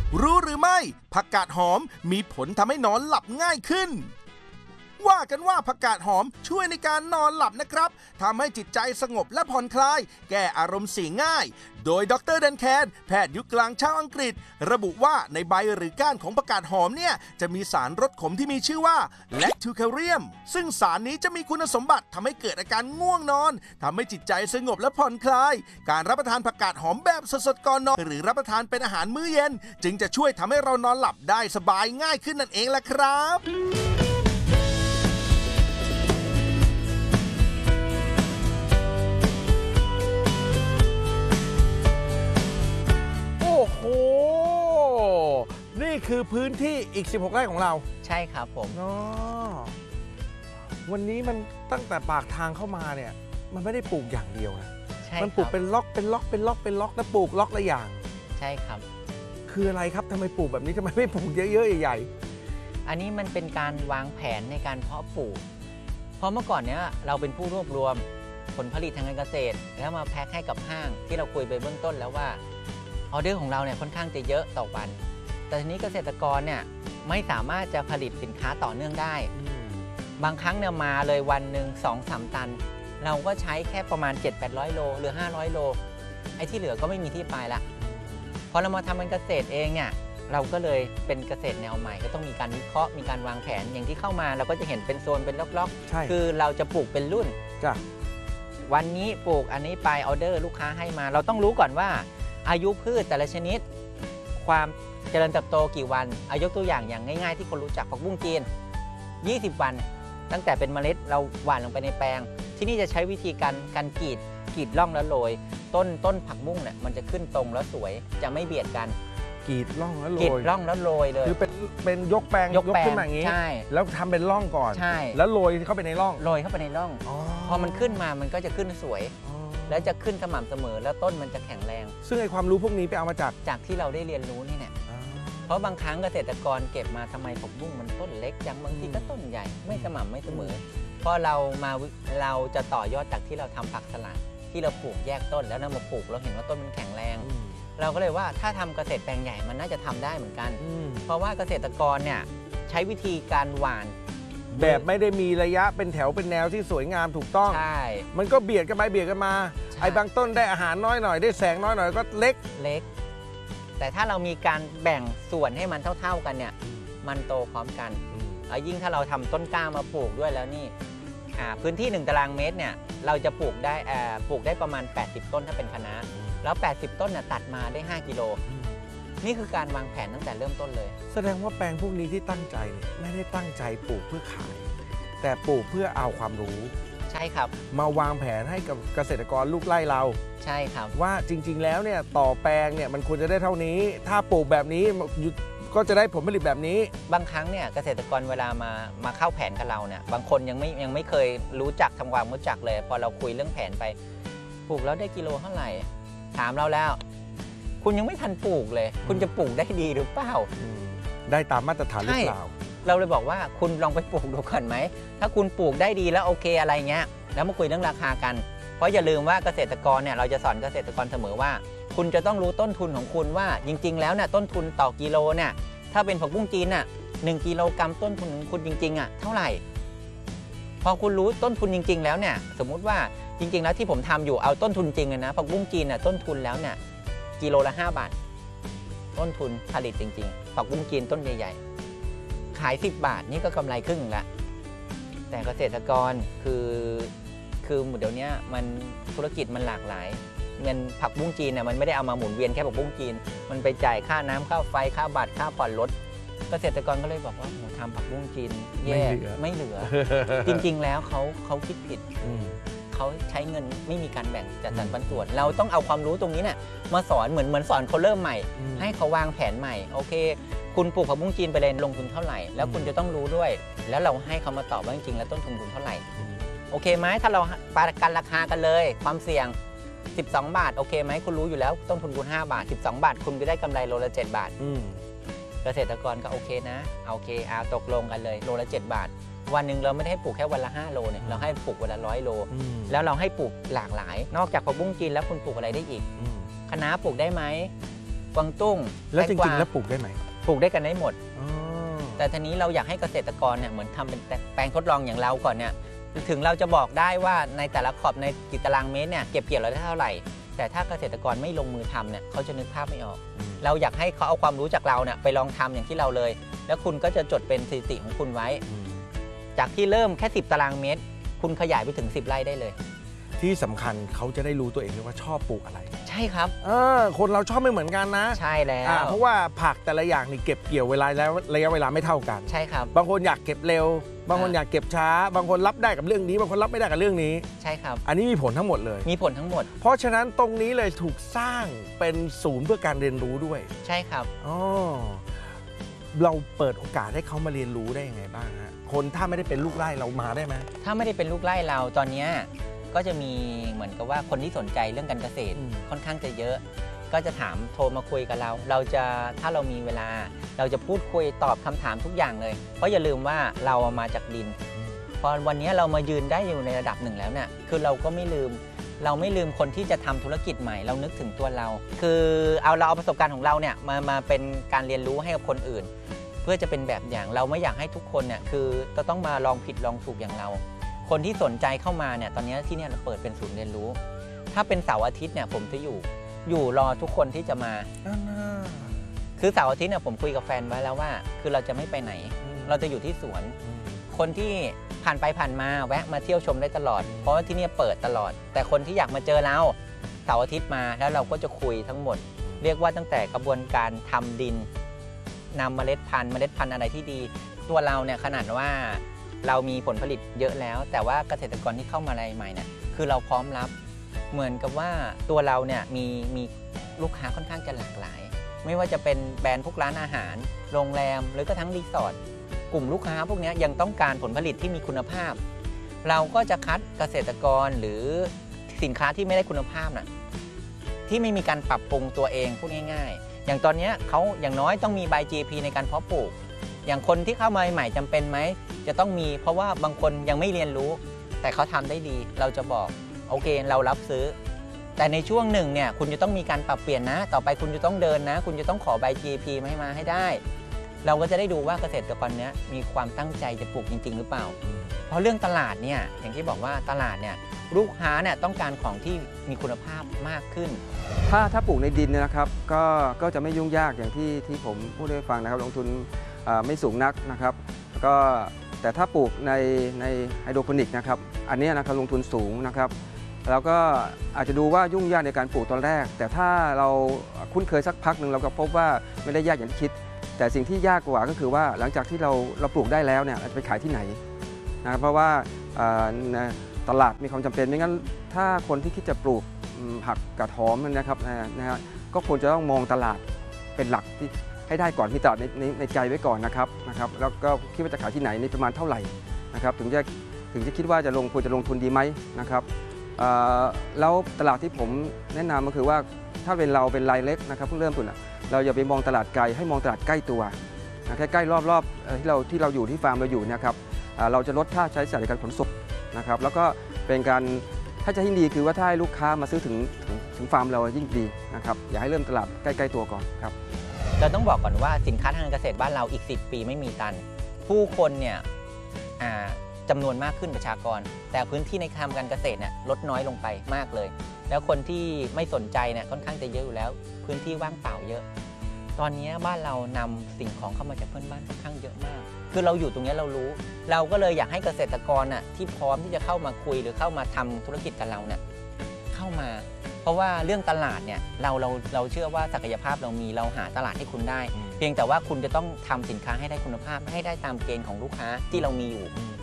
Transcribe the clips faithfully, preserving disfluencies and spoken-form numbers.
รู้หรือไม่ผักกาดหอมมีผลทำให้นอนหลับง่ายขึ้นว่ากันว่าผักกาดหอมช่วยในการนอนหลับนะครับทำให้จิตใจสงบและผ่อนคลายแก้อารมณ์เสียง่ายโดยดร.ดันแคนแพทย์ยุคกลางชาวอังกฤษระบุว่าในใบหรือก้านของผักกาดหอมเนี่ยจะมีสารรสขมที่มีชื่อว่าแลคทูแคเรียมซึ่งสารนี้จะมีคุณสมบัติทำให้เกิดอาการง่วงนอนทำให้จิตใจสงบและผ่อนคลายการรับประทานผักกาดหอมแบบสดๆก่อนนอนหรือรับประทานเป็นอาหารมื้อเย็นจึงจะช่วยทำให้เรานอนหลับได้สบายง่ายขึ้นนั่นเองล่ะครับโอ้โหนี่คือพื้นที่อีกสิบหกไร่ของเราใช่ครับผมอ๋อวันนี้มันตั้งแต่ปากทางเข้ามาเนี่ยมันไม่ได้ปลูกอย่างเดียวนะมันปลูกเป็นล็อกเป็นล็อกเป็นล็อกเป็นล็อกแล้วปลูกล็อกละอย่างใช่ครับคืออะไรครับทำไมปลูกแบบนี้ทำไมไม่ปลูกเยอะๆใหญ่ๆอันนี้มันเป็นการวางแผนในการเพาะปลูกเพราะเมื่อก่อนเนี้ยเราเป็นผู้รวบรวมผลผลิตทางการเกษตรแล้วมาแพ็คให้กับห้างที่เราคุยไปเบื้องต้นแล้วว่าออเดอร์ของเราเนี่ยค่อนข้างจะเยอะต่อวันแต่ทีนี้เกษตรกรเนี่ยไม่สามารถจะผลิตสินค้าต่อเนื่องได้บางครั้งเนี่ยมาเลยวันหนึ่ง สองสาม ตันเราก็ใช้แค่ประมาณ เจ็ดแปดร้อย โลหรือห้าร้อยโลไอ้ที่เหลือก็ไม่มีที่ไปละพอเรามาทำเป็นเกษตรเองเนี่ยเราก็เลยเป็นเกษตรแนวใหม่ก็ต้องมีการวิเคราะห์มีการวางแผนอย่างที่เข้ามาเราก็จะเห็นเป็นโซนเป็นล็อกๆคือเราจะปลูกเป็นรุ่นจ้ะวันนี้ปลูกอันนี้ไปออเดอร์ลูกค้าให้มาเราต้องรู้ก่อนว่าอายุพืชแต่ละชนิดความเจริญเติบโตกี่วันอายกตัวอย่างอย่างง่ายๆที่คนรู้จักผักบุ้งจีนยี่สิบวันตั้งแต่เป็นเมล็ดเราหว่านลงไปในแปลงที่นี่จะใช้วิธีการการกรีดกรีดร่องแล้วโรยต้นต้นผักบุ้งเนี่ยมันจะขึ้นตรงแล้วสวยจะไม่เบียดกันกรีดร่องแล้วโรยกรีดร่องแล้วโรยเลยคือเป็นเป็นยกแปลงยกขึ้นมาอย่างนี้ใช่แล้วทำเป็นร่องก่อนใช่แล้วโรยเข้าไปในร่องโรยเข้าไปในร่องพอมันขึ้นมามันก็จะขึ้นสวยแล้วจะขึ้นสม่ำเสมอแล้วต้นมันจะแข็งแรงซึ่งไอความรู้พวกนี้ไปเอามาจากจากที่เราได้เรียนรู้นี่เนี่ยเพราะบางครั้งเกษตรกรเก็บมาทำไมผักบุ้งมันต้นเล็กจังบางทีก็ต้นใหญ่ไม่สม่ำไม่เสมอพอเรามาเราจะต่อยอดจากที่เราทำผักสลัดที่เราปลูกแยกต้นแล้วนำมาปลูกเราเห็นว่าต้นมันแข็งแรงเราก็เลยว่าถ้าทำเกษตรแปลงใหญ่มันน่าจะทำได้เหมือนกันเพราะว่าเกษตรกรเนี่ยใช้วิธีการหว่านแบบไม่ได้มีระยะเป็นแถวเป็นแนวที่สวยงามถูกต้องใช่มันก็เบียดกันไปเบียดกันมาไอ้บางต้นได้อาหารน้อยหน่อยได้แสงน้อยหน่อยก็เล็กเล็กแต่ถ้าเรามีการแบ่งส่วนให้มันเท่าๆกันเนี่ยมันโตพร้อมกันแล้วยิ่งถ้าเราทำต้นกล้ามาปลูกด้วยแล้วนี่พื้นที่หนึ่งตารางเมตรเนี่ยเราจะปลูกได้ปลูกได้ประมาณแปดสิบต้นถ้าเป็นคะน้าแล้วแปดสิบต้นเนี่ยตัดมาได้ห้ากิโลนี่คือการวางแผนตั้งแต่เริ่มต้นเลยแสดงว่าแปลงพวกนี้ที่ตั้งใจไม่ได้ตั้งใจปลูกเพื่อขายแต่ปลูกเพื่อเอาความรู้ใช่ครับมาวางแผนให้กับเกษตรกรลูกไร่เราใช่ครับว่าจริงๆแล้วเนี่ยต่อแปลงเนี่ยมันควรจะได้เท่านี้ถ้าปลูกแบบนี้ก็จะได้ผลผลิตแบบนี้บางครั้งเนี่ยเกษตรกรเวลามามาเข้าแผนกับเราเนี่ยบางคนยังไม่ยังไม่เคยรู้จักทำความรู้จักเลยพอเราคุยเรื่องแผนไปปลูกแล้วได้กิโลเท่าไหร่ถามเราแล้วคุณยังไม่ทันปลูกเลยคุณจะปลูกได้ดีหรือเปล่าได้ตามมาตรฐานหรือเปล่าเราเลยบอกว่าคุณลองไปปลูกดูก่อนไหมถ้าคุณปลูกได้ดีแล้วโอเคอะไรเงี้ยแล้วมาคุยเรื่องราคากันเพราะอย่าลืมว่าเกษตรกรเนี่ยเราจะสอนเกษตรกรเสมอว่าคุณจะต้องรู้ต้นทุนของคุณว่าจริงๆแล้วเนี่ยต้นทุนต่อกิโลเนี่ยถ้าเป็นผักบุ้งจีนน่ะหนึ่งกิโลกรัมต้นทุนของคุณจริงๆอ่ะเท่าไหร่พอคุณรู้ต้นทุนจริงๆแล้วเนี่ยสมมุติว่าจริงๆแล้วที่ผมทำอยู่เอาต้นทุนจริงเลยนะผักบุ้งจีนน่ะต้นทุนแล้วเนี่ยกิโลละห้าบาทต้นทุนผลิตจริงๆผักบุ้งจีนต้นใหญ่ๆขายสิบบาทนี่ก็กำไรครึ่งละแต่เกษตรกรคือคือเดี๋ยวนี้มันธุรกิจมันหลากหลายเงินผักบุ้งจีนเนี่ยมันไม่ได้เอามาหมุนเวียนแค่ผักบุ้งจีนมันไปจ่ายค่าน้ำค่าไฟค่าบัตรค่าผ่อนรถเกษตรกรก็เลยบอกว่าหนูทำผักบุ้งจีนแย่ไม่เหลือจริงๆแล้วเขาเขาคิดผิดเขาใช้เงินไม่มีการแบ่งจัดสรรปันส่วนเราต้องเอาความรู้ตรงนี้เนี่ยมาสอนเหมือนเหมือนสอนเขาเริ่มใหม่ให้เขาวางแผนใหม่โอเคคุณปลูกผักบุ้งจีนไปเลยลงทุนเท่าไหร่แล้วคุณจะต้องรู้ด้วยแล้วเราให้เขามาตอบว่าจริงๆแล้วต้นทุนคุณเท่าไหร่โอเคไหมถ้าเราประกันราคากันเลยความเสี่ยงสิบสองบาทโอเคไหมคุณรู้อยู่แล้วต้นทุนคุณห้าบาทสิบสองบาทคุณจะได้กำไรโลละเจ็ดบาทเกษตรกรก็โอเคนะโอเคเอาตกลงกันเลยโลละเจ็ดบาทวันหนึ่งเราไม่ได้ให้ปลูกแค่วันละห้าโลเนี่ยเราให้ปลูกวันละร้อยโลแล้วเราให้ปลูกหลากหลายนอกจากผักบุ้งจีนแล้วคุณปลูกอะไรได้อีกคะน้าปลูกได้ไหมฝกวางตุ้งแล้วจตงกริงๆแล้วปลูกได้ไหมปลูกได้กันได้หมดอ๋อแต่ทีนี้เราอยากให้เกษตรกรเนี่ยเหมือนทำเป็นแปลงทดลองอย่างเราก่อนเนี่ยถึงเราจะบอกได้ว่าในแต่ละขอบในกี่ตารางเมตรเนี่ยเก็บเกี่ยวเราได้เท่าไหร่แต่ถ้าเกษตรกรไม่ลงมือทำเนี่ยเขาจะนึกภาพไม่ออก เราอยากให้เขาเอาความรู้จากเราเนี่ยไปลองทำอย่างที่เราเลย แล้วคุณก็จะจดเป็นสถิติของคุณไว้ จากที่เริ่มแค่สิบตารางเมตรคุณขยายไปถึงสิบไร่ได้เลยที่สำคัญเขาจะได้รู้ตัวเองด้วยว่าชอบปลูกอะไรใช่ครับเออคนเราชอบไม่เหมือนกันนะใช่แล้วอ่าเพราะว่าผักแต่ละอย่างนี่เก็บเกี่ยวเวลาแล้วระยะเวลาไม่เท่ากันใช่ครับบางคนอยากเก็บเร็ว บางคนอยากเก็บช้า บางคนรับได้กับเรื่องนี้ บางคนรับไม่ได้กับเรื่องนี้ใช่ครับอันนี้มีผลทั้งหมดเลยมีผลทั้งหมดเพราะฉะนั้นตรงนี้เลยถูกสร้างเป็นศูนย์เพื่อการเรียนรู้ด้วยใช่ครับอ๋อเราเปิดโอกาสให้เขามาเรียนรู้ได้ยังไงบ้างฮะคนถ้าไม่ได้เป็นลูกไร่เรามาได้ไหมถ้าไม่ได้เป็นลูกไร่เราตอนนี้ก็จะมีเหมือนกับว่าคนที่สนใจเรื่องการเกษตรอืมค่อนข้างจะเยอะ ก็จะถามโทรมาคุยกับเรา เราจะถ้าเรามีเวลา เราจะพูดคุยตอบคำถามทุกอย่างเลย เพราะอย่าลืมว่าเรามาจากดิน พอวันนี้เรามายืนได้อยู่ในระดับหนึ่งแล้วเนี่ยคือเราก็ไม่ลืม เราไม่ลืมคนที่จะทำธุรกิจใหม่ เรานึกถึงตัวเรา คือเอาเราเอาประสบการณ์ของเราเนี่ยมามาเป็นการเรียนรู้ให้กับคนอื่น เพื่อจะเป็นแบบอย่างเราไม่อยากให้ทุกคนเนี่ยคือจะต้องมาลองผิดลองถูกอย่างเรา คนที่สนใจเข้ามาเนี่ยตอนนี้ที่เนี่ยเราเปิดเป็นศูนย์เรียนรู้ ถ้าเป็นเสาร์อาทิตย์เนี่ยผมจะอยู่อยู่รอทุกคนที่จะมา คือเสาร์อาทิตย์เนี่ยผมคุยกับแฟนไว้แล้วว่า คือเราจะไม่ไปไหน เราจะอยู่ที่สวน คนที่ผ่านไปผ่านมาแวะมาเที่ยวชมได้ตลอด เพราะว่าที่นี่เปิดตลอด แต่คนที่อยากมาเจอเราเสาร์อาทิตย์มาแล้วเราก็จะคุยทั้งหมด เรียกว่าตั้งแต่กระบวนการทำดินนำเมล็ดพันธุ์เมล็ดพันธุ์อะไรที่ดี ตัวเราเนี่ยขนาดว่าเรามีผลผลิตเยอะแล้ว แต่ว่าเกษตรกรที่เข้ามาอะไรใหม่เนี่ยคือเราพร้อมรับเหมือนกับว่าตัวเราเนี่ยมีมีลูกค้าค่อนข้างจะหลากหลาย ไม่ว่าจะเป็นแบรนด์พวกร้านอาหารโรงแรมหรือกระทั่งรีสอร์ทกลุ่มลูกค้าพวกนี้ยังต้องการผลผลิตที่มีคุณภาพ เราก็จะคัดเกษตรกรหรือสินค้าที่ไม่ได้คุณภาพนะที่ไม่มีการปรับปรุงตัวเองพูดง่ายๆอย่างตอนนี้เขาอย่างน้อยต้องมีใบ จี พี ในการเพาะปลูกอย่างคนที่เข้ามาใหม่จำเป็นไหมจะต้องมีเพราะว่าบางคนยังไม่เรียนรู้แต่เขาทำได้ดีเราจะบอกโอเคเรารับซื้อแต่ในช่วงหนึ่งเนี่ยคุณจะต้องมีการปรับเปลี่ยนนะต่อไปคุณจะต้องเดินนะคุณจะต้องขอใบ จี พี มาให้มาให้ได้เราก็จะได้ดูว่าเกษตรกรเนี้ยมีความตั้งใจจะปลูกจริงๆหรือเปล่าเพราะเรื่องตลาดเนี่ยอย่างที่บอกว่าตลาดเนี่ยลูกค้าเนี่ยต้องการของที่มีคุณภาพมากขึ้นถ้าถ้าปลูกในดินเนี่ยนะครับก็ก็จะไม่ยุ่งยากอย่างที่ที่ผมพูดให้ฟังนะครับลงทุนไม่สูงนักนะครับก็แต่ถ้าปลูกในในไฮโดรโปนิกนะครับอันนี้นะครับลงทุนสูงนะครับแล้วก็อาจจะดูว่ายุ่งยากในการปลูกตอนแรกแต่ถ้าเราคุ้นเคยสักพักหนึ่งเราก็พบว่าไม่ได้ยากอย่างที่คิดแต่สิ่งที่ยากกว่าก็คือว่าหลังจากที่เราเราปลูกได้แล้วเนี่ยเราจะไปขายที่ไหนนะเพราะว่าตลาดมีความจำเป็นไม่งั้นถ้าคนที่คิดจะปลูกผักกาดหอมนะครับนะฮะก็ควรจะต้องมองตลาดเป็นหลักที่ให้ได้ก่อนมีตลาดในในในใจไว้ก่อนนะครับนะครับแล้วก็คิดว่าจะขายที่ไหนในประมาณเท่าไหร่นะครับถึงจะถึงจะคิดว่าจะลงควรจะลงทุนดีไหมนะครับแล้วตลาดที่ผมแนะนำก็คือว่าถ้าเป็นเราเป็นรายเล็กนะครับเพิ่งเริ่มต้นเราอย่าไปมองตลาดไกลให้มองตลาดใกล้ตัวใกล้ๆรอบๆที่เราที่เราอยู่ที่ฟาร์มเราอยู่นะครับเราจะลดค่าใช้จ่ายในการขนส่งนะครับแล้วก็เป็นการถ้าจะยิ่งดีคือว่าถ้าให้ลูกค้ามาซื้อถึงถึงถึงฟาร์มเรายิ่งดีนะครับอย่าให้เริ่มตลาดใกล้ๆตัวก่อนครับเราต้องบอกก่อนว่าสินค้าทางการเกษตรบ้านเราอีกสิบปีไม่มีตันผู้คนเนี่ยจำนวนมากขึ้นประชากรแต่พื้นที่ในทางการเกษตรเนี่ยลดน้อยลงไปมากเลยแล้วคนที่ไม่สนใจเนี่ยค่อนข้างจะเยอะอยู่แล้วพื้นที่ว่างเปล่าเยอะตอนนี้บ้านเรานำสิ่งของเข้ามาจากเพื่อนบ้านค่อนข้างเยอะมากคือเราอยู่ตรงนี้เรารู้เราก็เลยอยากให้เกษตรกรน่ะที่พร้อมที่จะเข้ามาคุยหรือเข้ามาทำธุรกิจกับเราเนี่ยเข้ามาเพราะว่าเรื่องตลาดเนี่ยเราเราเราเชื่อว่าศักยภาพเรามีเราหาตลาดให้คุณได้เพียงแต่ว่าคุณจะต้องทำสินค้าให้ได้คุณภาพให้ได้ตามเกณฑ์ของลูกค้าที่เรามีอยู่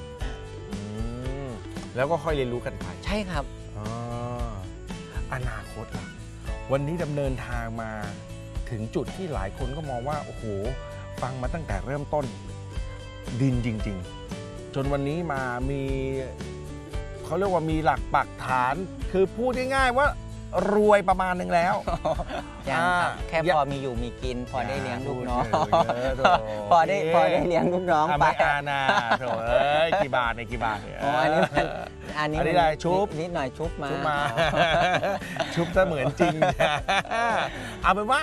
แล้วก็ค่อยเรียนรู้กันไปใช่ครับอ๋ออนาคตล่ะวันนี้ดำเนินทางมาถึงจุดที่หลายคนก็มองว่าโอ้โหฟังมาตั้งแต่เริ่มต้นดินจริงๆจนวันนี้มามีเขาเรียกว่ามีหลักปักฐานคือพูดง่ายๆว่ารวยประมาณนึงแล้วยังครับแค่พอมีอยู่มีกินพอได้เลี้ยงลูกน้องพอได้พอได้เลี้ยงลูกน้องไปอาณาโถเอ้ยกี่บาทเนี่ยกี่บาทเนี่ยอันนี้อันนี้อะไรชุบนิดหน่อยชุบมาชุบมาชุบเสมือนจริงเอาเป็นว่า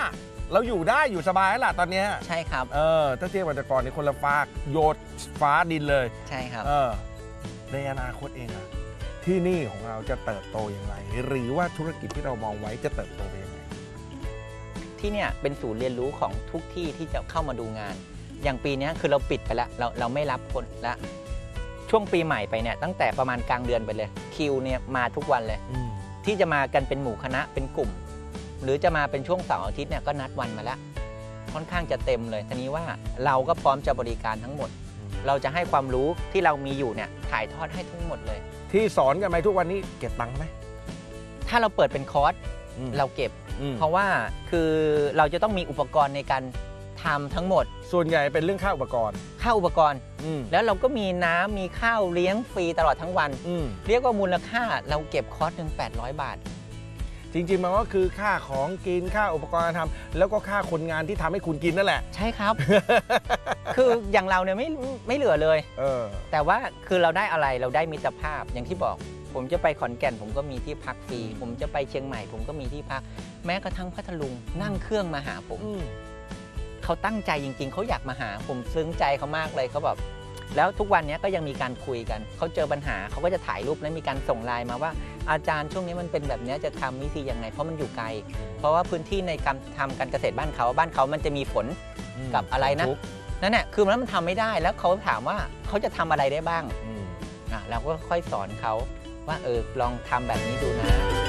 เราอยู่ได้อยู่สบายแล้วล่ะตอนเนี้ยใช่ครับเออถ้าเทียบกับแต่ก่อนนี่คนละฟากโยนฟ้าดินเลยใช่ครับเออในอนาคตเองอะที่นี่ของเราจะเติบโตอย่างไรหรือว่าธุรกิจที่เรามองไว้จะเติบโตไปยังไงที่เนี่ยเป็นศูนย์เรียนรู้ของทุกที่ที่จะเข้ามาดูงาน อย่างปีนี้คือเราปิดไปแล้วเราเราไม่รับคนละช่วงปีใหม่ไปเนี่ยตั้งแต่ประมาณกลางเดือนไปเลยคิวเนี่ยมาทุกวันเลย ที่จะมากันเป็นหมู่คณะเป็นกลุ่ม หรือจะมาเป็นช่วงเสาร์อาทิตย์เนี่ยก็นัดวันมาแล้วค่อนข้างจะเต็มเลยทีนี้ว่าเราก็พร้อมจะบริการทั้งหมด เราจะให้ความรู้ที่เรามีอยู่เนี่ยถ่ายทอดให้ทั้งหมดเลยที่สอนกันไปทุกวันนี้เก็บตังค์ไหมถ้าเราเปิดเป็นคอร์สอืมเราเก็บอืมเพราะว่าคือเราจะต้องมีอุปกรณ์ในการทำทั้งหมดส่วนใหญ่เป็นเรื่องค่าอุปกรณ์ค่าอุปกรณ์อืมแล้วเราก็มีน้ำมีข้าวเลี้ยงฟรีตลอดทั้งวันอืมเรียกว่ามูลค่าเราเก็บคอร์สหนึ่งแปดร้อยบาทจริงๆมันก็คือค่าของกินค่าอุปกรณ์การทำแล้วก็ค่าคนงานที่ทำให้คุณกินนั่นแหละใช่ครับ คืออย่างเราเนี่ยไม่ไม่เหลือเลยเออแต่ว่าคือเราได้อะไรเราได้มิตรภาพอย่างที่บอก ผมจะไปขอนแก่นผมก็มีที่พักฟรีผมจะไปเชียงใหม่ผมก็มีที่พัก แม้กระทั่งพัทลุงนั่งเครื่องมาหาผมอืมเขาตั้งใจจริงๆเขาอยากมาหาผมซึ้งใจเขามากเลยเขาแบบแล้วทุกวันนี้ก็ยังมีการคุยกันเขาเจอปัญหาเขาก็จะถ่ายรูปแล้วมีการส่งไลน์มาว่าอาจารย์ช่วงนี้มันเป็นแบบนี้จะทำวิธียังไงเพราะมันอยู่ไกล เพราะว่าพื้นที่ในการทำการเกษตรบ้านเขาบ้านเขามันจะมีฝน กับอะไรนะทุกนั่นแหละคือมันมันทำไม่ได้แล้วเขาถามว่าเขาจะทำอะไรได้บ้างอืมอ่ะเราก็ค่อยสอนเขาว่าเออลองทำแบบนี้ดูนะ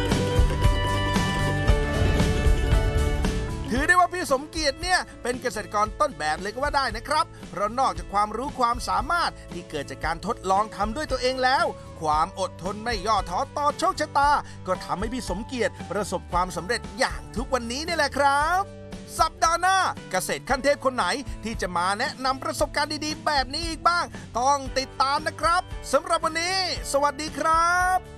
ถือได้ว่าพี่สมเกียรติเนี่ยเป็นเกษตรกรต้นแบบเลยก็ว่าได้นะครับ เพราะนอกจากความรู้ความสามารถที่เกิดจากการทดลองทำด้วยตัวเองแล้ว ความอดทนไม่ย่อท้อต่อโชคชะตา ก็ทำให้พี่สมเกียรติประสบความสำเร็จอย่างทุกวันนี้นี่แหละครับ สัปดาห์หน้าเกษตรขั้นเทพคนไหนที่จะมาแนะนำประสบการณ์ดีๆ แบบนี้อีกบ้าง ต้องติดตามนะครับสำหรับวันนี้ สวัสดีครับ